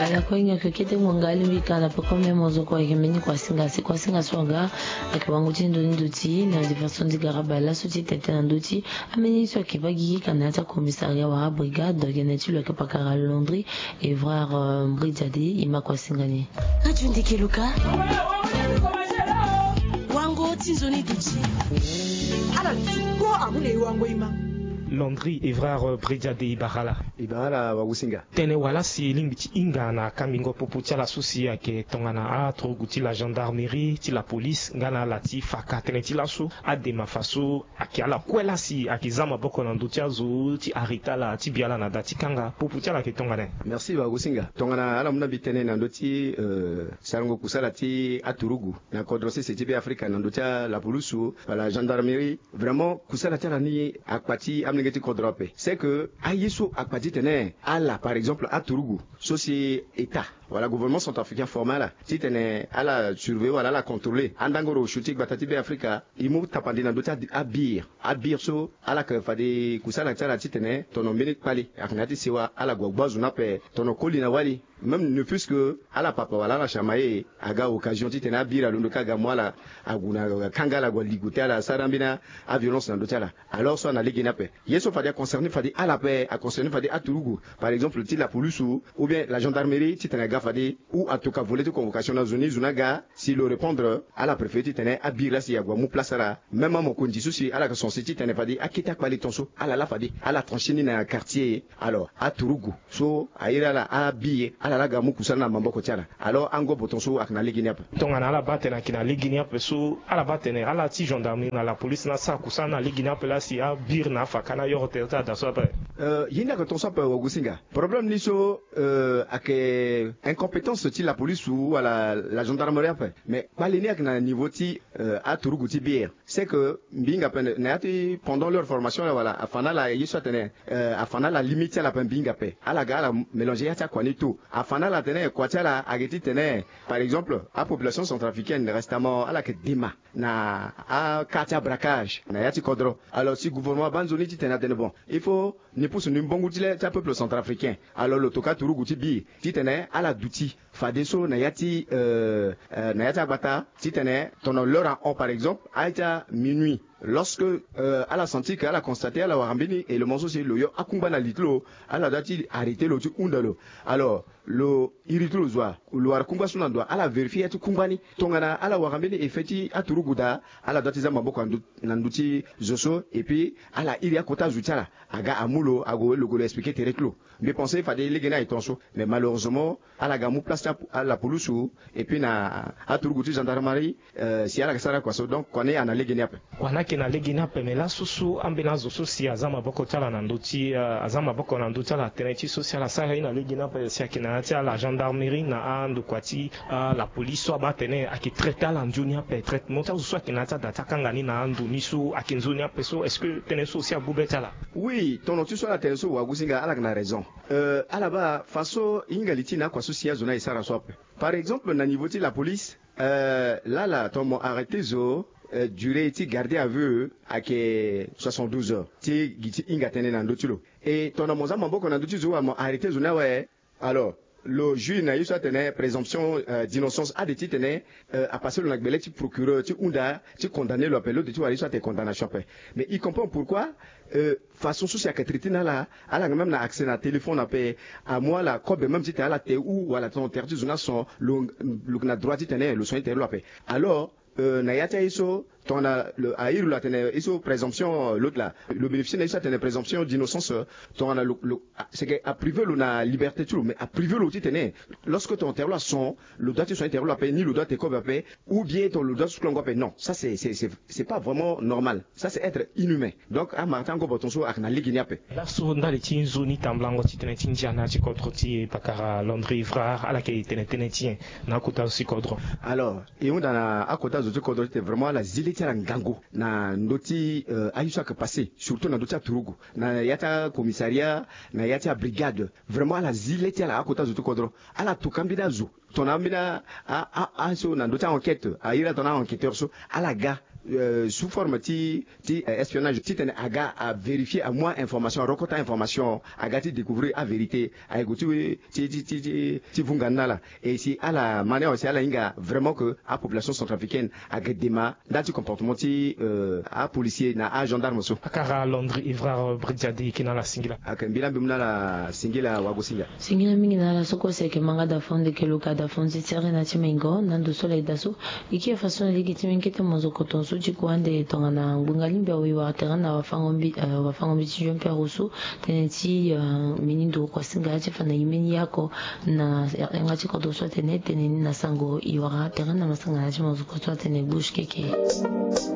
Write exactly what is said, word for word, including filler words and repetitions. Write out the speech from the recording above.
ala kwenye kekete mwangali wikala pa kome mozo kwa hemeni kwa singa si kwa singa swanga akiwangu chindo nduti na diversion di garabala suti tete na nduti ameni so kibagi kana ta komisaria wa brigade geneti lo kapakara Londres et voir euh, brigade ima kwa singani kajundi keluka wango tinzoni duti ala ko amune wango ima Londres Evrar Brigade Ibarala Ibarala wa Wusinga tene wala si limbiti inga na kamingo popo tia la susi yake tongana a troguti la gendarmerie ti la police ngana la ti faka tene ti lasu adema faso aki ala kwela si akizama boko na ndutia zo ti arita la ti biala na dati kanga popo tia la ke tongana. Merci wa Wusinga tongana ala muna bitene na ndoti euh, sarango kusala ti aturugu na kodrosi se tibi Afrika na ndotia la police la gendarmerie vraiment kusala tia ni akwati c'est que Aïsou Akpati tenait à la, par exemple, à Tourougou, ceci État. Voilà, gouvernement centrafricain formel, si tenait à la surveiller, voilà, la contrôler. Andangoro, Choutik, Batatibe Africa, Imou Tapandina, Dota, Abir, Abir, so, à la Fade, Kusala, Tala, Titene, ton nom béni Pali, Aknati Sewa, à la Gouabazunape, ton Kolina Wali, même ne fût-ce que, à la Papa, voilà, la Chamaye, Aga, occasion, Titene, Abir, à l'Undoka, Gamwala, à Guna, Kangala, Gualigouté, à la Sarambina, à violence, dans Dotala. Alors, soit, on a les Guinape. Yeso Fadi a concerné, Fadi à la paix, a concerné, Fadi à Tourougou. Par exemple, le la police ou bien la gendarmerie, Titene, Fadi, ou en tout cas voler de convocation dans une zone Zunaga, si le répondre à la préfecture tenait à Bira si yagwa mou placera, même à mon condi souci à la son site tenait fadi à kita kwali tonso à la la fadi à la tranchini na quartier alors à Tourougou so à ira la à Bié à la laga mou kusana mamboko tiara alors ango botonso akna liginiap tongana la batena kina liginiap so à la batena à la ti gendarmerie na la police na sa kusana liginiap la si à Bir na fakana yo hotelta da so après euh yinda que ton so pe Ogusinga problème ni so euh ake incompétent ce la police ou à la, la gendarmerie après mais balini ak na niveau ti euh, à Tourougou ti bière c'est que binga pen naati pendant leur formation là voilà afana la yiso tene euh, afana la limite la pen binga pe ala gala mélanger ya ta kwani tout afana la tene kwa la ageti tene par exemple à population centrafricaine récemment ala ke dima na a katia braquage na yati kodro alors si gouvernement banzoni ti tene tene bon il faut ne pousse ni bongo ti le peuple centrafricain alors le toka Tourougou ti bi ti tene ala douti Fadeso Nayati euh, euh, Nayata Bata, Titane, ton l'heure en par exemple, a été minuit. Lorsque euh, elle a senti qu'elle a constaté à la Warambini et le morceau c'est le yo akumbana litlo, elle a dati arrêté le tu undalo. Alors le iritlo zoa, le warkumba sunandwa, elle a vérifié tu kumbani, tongana à la Warambini et feti à Turuguda, elle a dati zamba boko nanduti zoso et puis elle a iria kota zutala, aga amulo, ago le go expliquer tereklo. Mais pensez fallait les gena et tonso, mais malheureusement à la gamu place à la police et puis na à Turuguti gendarmerie, euh, si à la sara quoi donc on est en allé gena kina legina pemela susu ambena zo sosi azama boko tala na ndoti uh, azama boko na ndoti la teneti social sa ina legina pe sia kina tia la gendarmerie na andu kwati uh, la police so batene aki traiter la njunia pe traitement so so kina tia data kangani na andu nisu akinzunia pe so est-ce que tene so sia bubetala oui ton tu so la tene so wa gusinga ala na raison euh ala ba faso ingaliti na kwa so sia zona isara so par exemple na niveau de la police euh là là ton arrêté zo Euh, durée ti gardé à vue à que soixante-douze heures ti giti inga tene na ndotulo et ton amoza mamboko na ndotulo a arrêté zona ouais alors le juge n'a eu soit tene présomption euh, d'innocence a de ti tene euh, à passer le nagbele ti procureur ti unda ti condamné le appel de ti wali soit te condamnation mais il comprend pourquoi euh, façon sociale que traité na la ala même na accès na téléphone appel à moi la cobe même si tu à la te ou wala ton terti zona son le le na droit ti tene le soin te lo appel alors euh, Nayata iso ton a le aïr la tene iso présomption l'autre là le bénéficiaire n'a tene présomption d'innocence ton a le c'est que a privé le na liberté tout mais a privé l'autre tene lorsque ton terlo son le doit soit terlo appel ni le doit te cobe appel ou bien ton le doit sous l'angle non ça c'est c'est c'est c'est pas vraiment normal ça c'est être inhumain donc à Martin ko boton so ak na ligini appel la so ndali ti zoni tamblango ti tene ti njana ti contre ti pakara Londres Ivrar ala ke tene tene ti na kota aussi kodro alors et on dans à kota zo kodro c'était vraiment la zileti la ngango na ndoti euh, ayusa que passé surtout na ndoti à Tourougou na yata commissariat na yata brigade vraiment la zileti la akota zo kodro ala tukambina zo ton ambina a a a so na ndoti enquête a ira ton enquêteur so ala ga euh, sous forme ti ti euh, espionnage ti tene aga à vérifier à moins information rekota information aga ti découvrir à vérité à écouter ti ti ti ti ti vungana là et si à la manière aussi à la inga vraiment que à population centrafricaine aga dema dans ce comportement ti euh, à policier na à gendarme so akara Londres ivrar brigadier qui na la singila akambila bimna la singila wagosinga singila mingi na la soko seke manga da fonde ke luka da fonde tsere na timengo nando soleil daso iki façon legitime nkete mozo kotonso chikuande tonga na ngungali mbia wiwa terana wafangombi uh, wafangombi tijompe rusu teneti uh, minindo kwa singa chifa na imeni yako na nga chikoto so tenete na sango iwara terana masanga na chimozo koto tene bush keke